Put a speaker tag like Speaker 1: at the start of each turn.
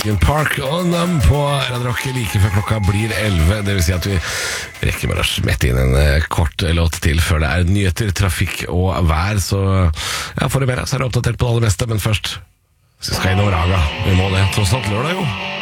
Speaker 1: Linkin Park og Numb på Radio Rock like før klokka blir 11. Det vil si at vi rekker bare å smette inn en kort låt til før det er nyheter, trafikk og vær. Så ja, for det mer så er det oppdatert på det aller meste. Men først så skal jeg innom Raga. Vi må det, tross alt lørdag jo.